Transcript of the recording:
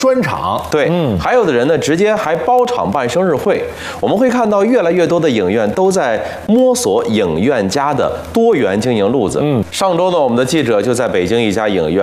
专场。 对，还有的人呢，直接还包场办生日会。我们会看到越来越多的影院都在摸索影院家的多元经营路子。上周呢，我们的记者就在北京一家影院